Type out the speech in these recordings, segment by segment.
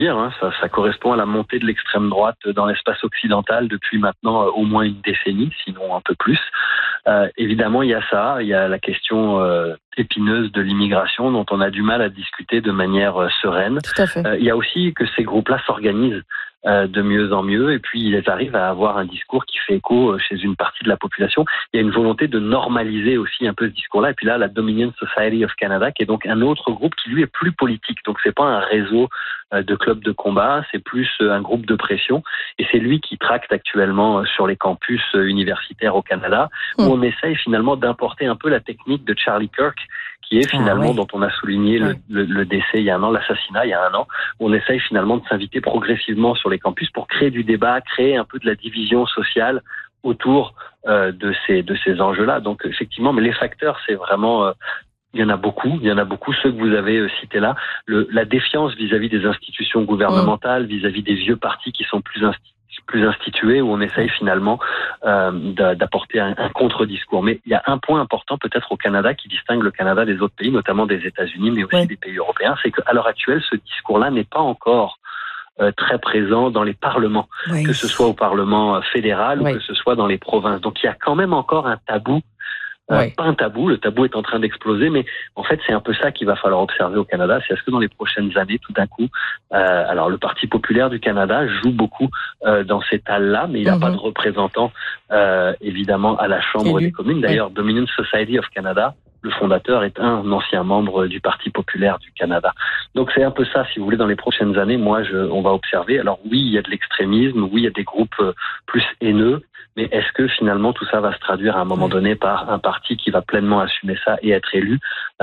Ça correspond à la montée de l'extrême droite dans l'espace occidental depuis maintenant au moins une décennie, sinon un peu plus. Évidemment, il y a ça, il y a la question épineuse de l'immigration dont on a du mal à discuter de manière sereine. Tout à fait. Il y a aussi que ces groupes-là s'organisent de mieux en mieux et puis ils arrivent à avoir un discours qui fait écho chez une partie de la population. Il y a une volonté de normaliser aussi un peu ce discours-là. Et puis là, la Dominion Society of Canada, qui est donc un autre groupe qui lui est plus politique. Donc c'est pas un réseau de clubs de combat, c'est plus un groupe de pression. Et c'est lui qui tracte actuellement sur les campus universitaires au Canada, où on essaye finalement d'importer un peu la technique de Charlie Kirk, qui est finalement, dont on a souligné le décès il y a un an, l'assassinat il y a un an, où on essaye finalement de s'inviter progressivement sur les campus pour créer du débat, créer un peu de la division sociale autour de ces enjeux-là. Donc effectivement, mais les facteurs, c'est vraiment... il y en a beaucoup, ceux que vous avez cités là. La défiance vis-à-vis des institutions gouvernementales, vis-à-vis des vieux partis qui sont plus institués, où on essaye finalement d'apporter un contre-discours. Mais il y a un point important peut-être au Canada qui distingue le Canada des autres pays, notamment des États-Unis, mais aussi des pays européens, c'est qu'à l'heure actuelle, ce discours-là n'est pas encore très présent dans les parlements, que ce soit au Parlement fédéral ou que ce soit dans les provinces. Donc il y a quand même encore un tabou. Pas un tabou, le tabou est en train d'exploser, mais en fait c'est un peu ça qu'il va falloir observer au Canada, c'est est-ce que dans les prochaines années, tout d'un coup, alors le Parti populaire du Canada joue beaucoup dans ces tales-là, mais il n'a pas de représentant évidemment à la Chambre des communes. D'ailleurs, Dominion Society of Canada, le fondateur est un ancien membre du Parti populaire du Canada. Donc c'est un peu ça, si vous voulez, dans les prochaines années, on va observer. Alors oui, il y a de l'extrémisme, oui, il y a des groupes plus haineux, mais est-ce que finalement tout ça va se traduire à un moment donné par un parti qui va pleinement assumer ça et être élu?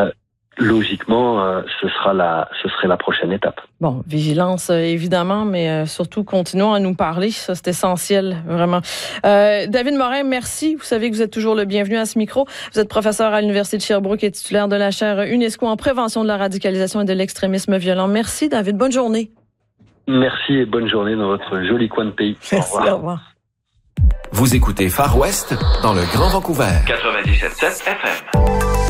Logiquement, ce serait la prochaine étape. Bon, vigilance évidemment, mais surtout continuons à nous parler, ça c'est essentiel vraiment. David Morin, merci. Vous savez que vous êtes toujours le bienvenu à ce micro. Vous êtes professeur à l'Université de Sherbrooke et titulaire de la chaire UNESCO en prévention de la radicalisation et de l'extrémisme violent. Merci David, bonne journée. Merci et bonne journée dans votre joli coin de pays. Merci, au revoir. Vous écoutez Far West dans le Grand Vancouver. 97.7 FM.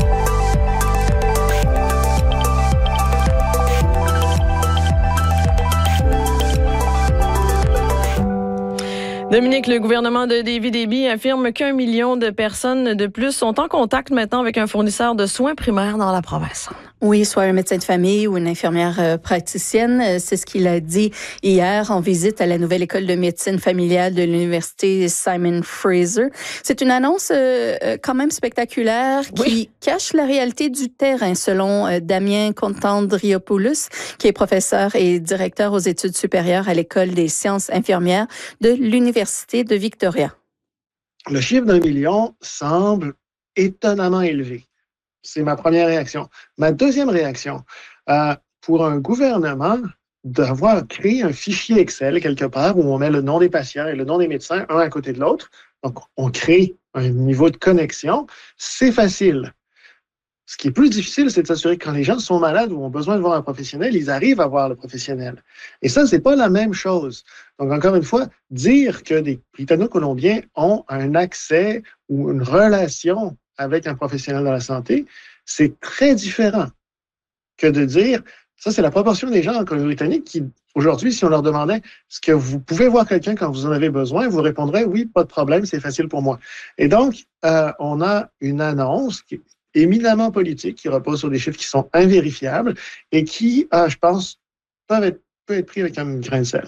Dominique, le gouvernement de David-Eby affirme qu'1 million de personnes de plus sont en contact maintenant avec un fournisseur de soins primaires dans la province. Oui, soit un médecin de famille ou une infirmière praticienne. C'est ce qu'il a dit hier en visite à la nouvelle école de médecine familiale de l'université Simon Fraser. C'est une annonce quand même spectaculaire qui cache la réalité du terrain, selon Damien Contandriopoulos, qui est professeur et directeur aux études supérieures à l'école des sciences infirmières de l'université de Victoria. Le chiffre d'1 million semble étonnamment élevé. C'est ma première réaction. Ma deuxième réaction, pour un gouvernement, d'avoir créé un fichier Excel quelque part où on met le nom des patients et le nom des médecins un à côté de l'autre, donc on crée un niveau de connexion, c'est facile. Ce qui est plus difficile, c'est de s'assurer que quand les gens sont malades ou ont besoin de voir un professionnel, ils arrivent à voir le professionnel. Et ça, c'est pas la même chose. Donc, encore une fois, dire que des Britanno-Colombiens ont un accès ou une relation avec un professionnel de la santé, c'est très différent que de dire, ça c'est la proportion des gens en Colombie-Britannique qui, aujourd'hui, si on leur demandait, est-ce que vous pouvez voir quelqu'un quand vous en avez besoin, vous répondrez, oui, pas de problème, c'est facile pour moi. Et donc, on a une annonce qui est éminemment politique, qui repose sur des chiffres qui sont invérifiables et qui, je pense, peut être pris avec un grain de sel.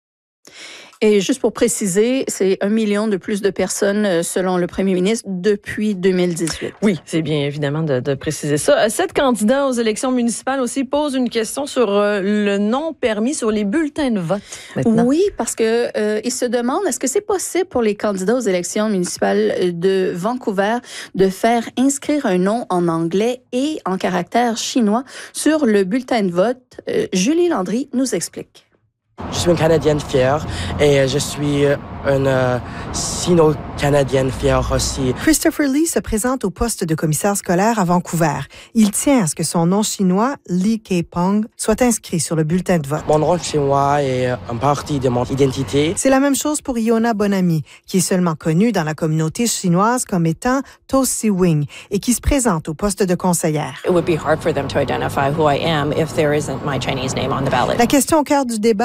Et juste pour préciser, c'est 1 million de plus de personnes, selon le premier ministre, depuis 2018. Oui, c'est bien évidemment de préciser ça. 7 candidats aux élections municipales aussi posent une question sur le non permis sur les bulletins de vote maintenant. Oui, parce que ils se demandent, est-ce que c'est possible pour les candidats aux élections municipales de Vancouver de faire inscrire un nom en anglais et en caractère chinois sur le bulletin de vote? Julie Landry nous explique. Je suis une Canadienne fière et je suis une sino-canadienne fière aussi. Christopher Lee se présente au poste de commissaire scolaire à Vancouver. Il tient à ce que son nom chinois, Lee Kei-pong, soit inscrit sur le bulletin de vote. Mon nom chinois est une partie de mon identité. C'est la même chose pour Iona Bonami, qui est seulement connue dans la communauté chinoise comme étant To Si Wing et qui se présente au poste de conseillère. It would be hard for them to identify who I am if there isn't my Chinese name on the ballot. La question au cœur du débat